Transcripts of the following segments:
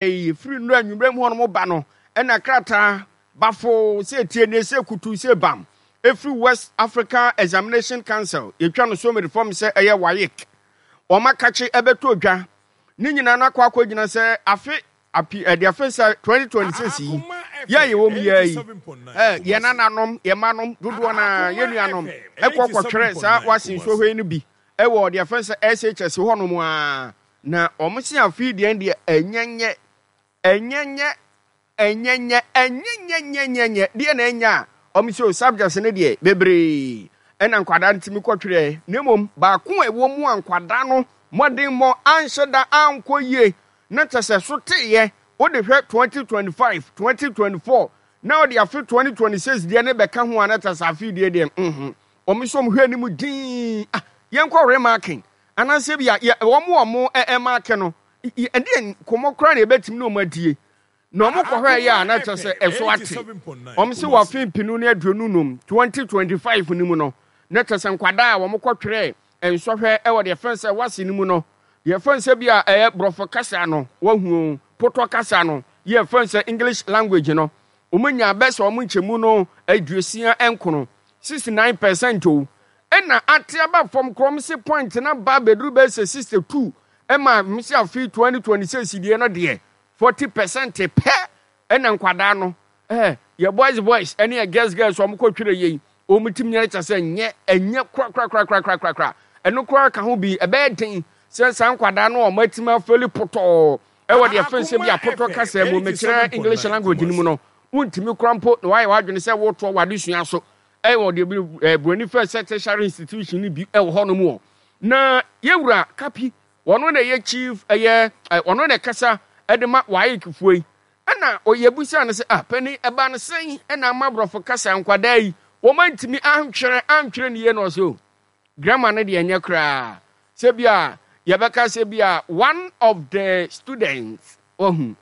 free no anwumre mu hono mo ba no na krata bafo se tie ne se kutu se bam every West Africa Examination Council yetwa no so me reform se eye wayek o makachi ebeto odwa ni nyina na kwa gina se afi api the offense 2026 ye wo mi ye ye nananom ye manom dodo na ye nuanom ekokotwere sa wasin so hwe ni bi wo the offense SHS hono mu a na omsi afi de enyenye de na enya omsi o subjects ne de bebre ena nkwada ntimi kotwere nemom ba ko ewo mu ankwada no modern mo anhyeda ankoye na tese so teye wo de hwe 2025 2024 na wo de afi 2026 de ne beka ho ana tese afi de omsi om hwe ni mu din yenkɔ remarking ananse bia wo mo marking no ende komokra na ebetim na omadie na omokɔhwe ya na tese eso ate omsi wa fin pinu na aduonu nom 2025 ni mu no na tese nkwada a wo mokɔtwere ensohwe e wo de fense wase ni mu no ye fense bia brofo kasa no wahu poto kasa no ye fense English language no omanya bese omonchemu no aduosia enkono 69% o ena atiaba from kromse point na ba bedru base 62 ema misi afi 2026 die no de 40% pe ena nkwada no ye boys ene ye girls o mkotwere yi o mutim nyere chase enye kra eno kra ka ho bi ebe den sensa nkwada no o matima feli poto e wo de fense bi apoto kasa mo mekire English language ni mu no untimi krampo na why wadwene se wo to wade sua so wo de Bruni First Tertiary Institution ni bi wo hono mu na yewura kapi wono na ye chief wono na kasa edema waye kifuoi ana oyebusa na se pani eba na sen na mabrofo kasa nkwada yi wo mantimi antwere ne ye no so grammar na de anya kra se bia ye beka se bia one of the students one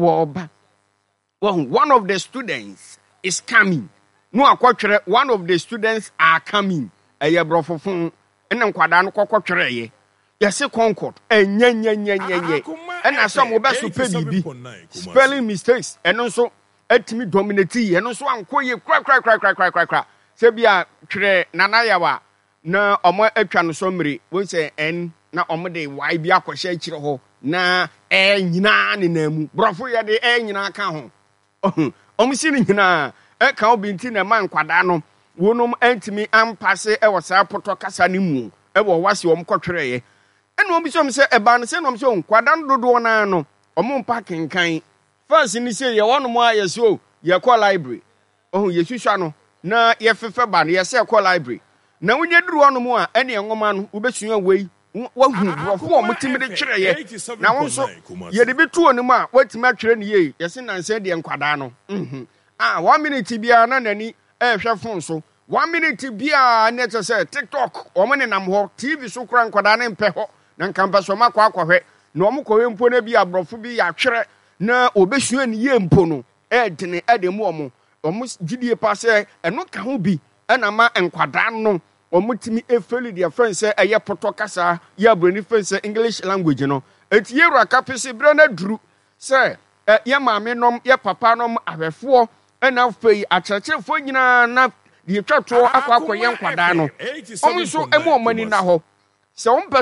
of the students is coming no akwotwere one of the students are coming eye brofofon ene nkwada no kokotwere ye yese concord enyenyenyenyenye ena so mo be so pe bibi spelling mistakes eno so atimi dominate eno so ankoye kra se bia twere nanayawa na omo atwa no so mmiri won se en na omo de wai bia akohye akire ho na nyina ne namu brofo ye de nyina ka ho omo si ne nyina ka obinti na man kwada no wonom antimi ampase e wosa poto kasa ne mu e wo wase wo mkotwere ye eno obi so mse eba no se no mse nkwada dodo na no omo mpa kenkan fans ni se ye wonom a ye so ye call library ye hwehwa no na ye fefe ba no ye se call library na wonye duru wonom a ene ngoma no ubesua wei wahu brofo o mutimi de twere ye na won so ye de betu onim a watimi atwere ne ye ye se nanse de nkwada no 1 minute bia na nani hwe fon so 1 minute bia na say TikTok o mo nenam ho TV so kura nkwada ne mpe ho na nkampa so makwa akwahwe na o mo kowe mpo na bia brofo bi ya twere na obesua ne ye mpo no edene edemu o mo gidie pa se eno ka ho bi na ma nkwada no o mo timi efeli dia friends eye poto kasa ya Bruni First English language no etie ru akapese bre na duru se ye maame nom ye papa nom ahwefo ena fei akyerɛkyerɛfo nyina na de twato akwa akɔyɛ nkwada no ɔmo so emu ɔmani na hɔ sɛ